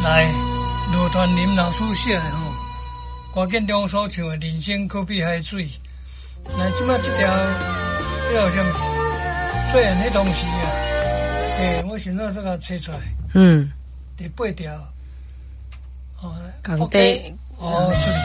来，罗传林老师写的吼，关键中所唱的人生可比海水。那即摆这条叫什么？虽然迄当时啊，我现在这个找出来，第8条， 讲地出